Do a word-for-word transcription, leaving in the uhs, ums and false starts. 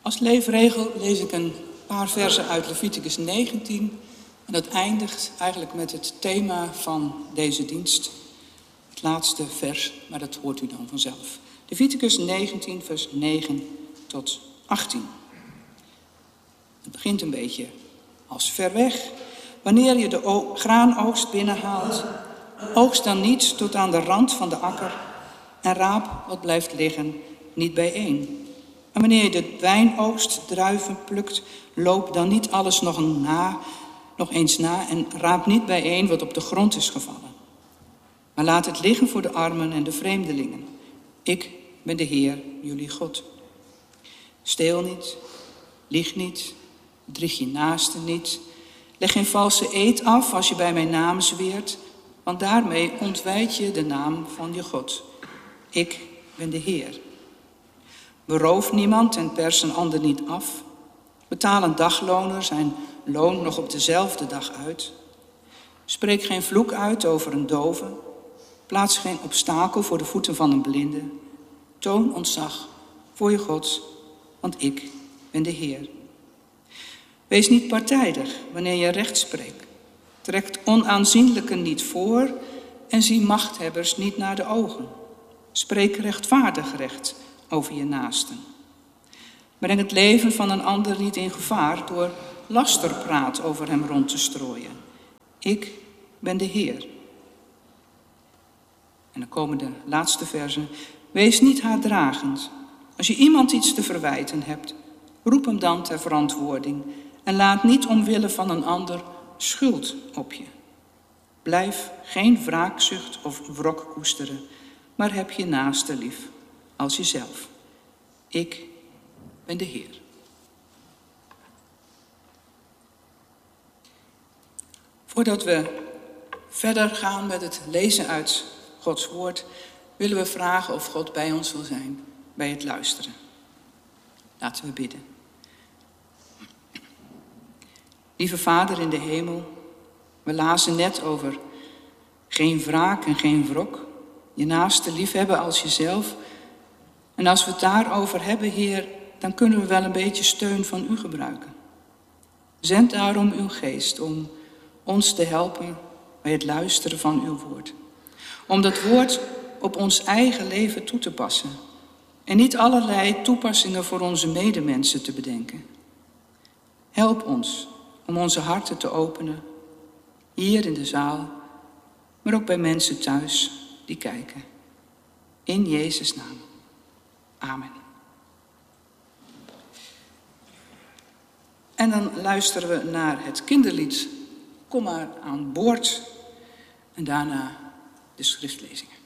Als leefregel lees ik een paar versen uit Leviticus negentien. En dat eindigt eigenlijk met het thema van deze dienst. Het laatste vers, maar dat hoort u dan vanzelf. Leviticus negentien, vers negen tot achttien. Het begint een beetje als ver weg. Wanneer je de graanoogst binnenhaalt, oogst dan niet tot aan de rand van de akker en raap wat blijft liggen niet bijeen. En wanneer je de wijnoogst druiven plukt, loop dan niet alles nog, na, nog eens na en raap niet bijeen wat op de grond is gevallen. Maar laat het liggen voor de armen en de vreemdelingen. Ik ben de Heer, jullie God. Steel niet, lieg niet, bedrieg je naaste niet. Leg geen valse eed af als je bij mijn naam zweert, want daarmee ontwijd je de naam van je God. Ik ben de Heer. Beroof niemand en pers een ander niet af. Betaal een dagloner zijn loon nog op dezelfde dag uit. Spreek geen vloek uit over een dove. Plaats geen obstakel voor de voeten van een blinde. Toon ontzag voor je God, want ik ben de Heer. Wees niet partijdig wanneer je recht spreekt. Trek onaanzienlijken niet voor en zie machthebbers niet naar de ogen. Spreek rechtvaardig recht over je naasten. Breng het leven van een ander niet in gevaar door lasterpraat over hem rond te strooien. Ik ben de Heer. En dan komen de laatste versen. Wees niet haatdragend. Als je iemand iets te verwijten hebt, roep hem dan ter verantwoording en laat niet omwille van een ander schuld op je. Blijf geen wraakzucht of wrok koesteren, maar heb je naaste lief als jezelf. Ik ben de Heer. Voordat we verder gaan met het lezen uit Gods woord, willen we vragen of God bij ons wil zijn bij het luisteren. Laten we bidden. Lieve Vader in de hemel, we lazen net over geen wraak en geen wrok, je naaste liefhebben als jezelf. En als we het daarover hebben, Heer, dan kunnen we wel een beetje steun van u gebruiken. Zend daarom uw geest om ons te helpen bij het luisteren van uw woord. Om dat woord op ons eigen leven toe te passen. En niet allerlei toepassingen voor onze medemensen te bedenken. Help ons om onze harten te openen, hier in de zaal, maar ook bij mensen thuis die kijken. In Jezus' naam. Amen. En dan luisteren we naar het kinderlied Kom maar aan boord en daarna de schriftlezingen.